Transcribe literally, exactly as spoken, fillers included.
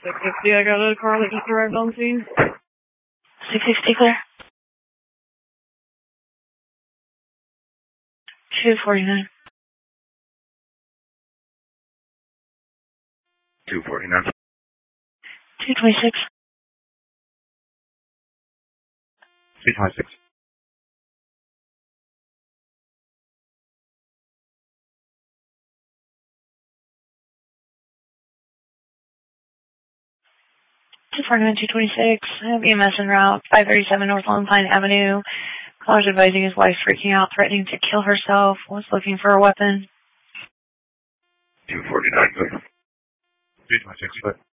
six fifty, I got a car that just arrived on scene. six sixty, clear. two forty-nine. two forty-nine. two twenty-six. two twenty-six. two forty-nine, two twenty-six. I have E M S en route. five thirty-seven North Lone Pine Avenue. Caller's advising his wife freaking out, threatening to kill herself. Was looking for a weapon. two forty-nine, clear. two twenty-six, clear.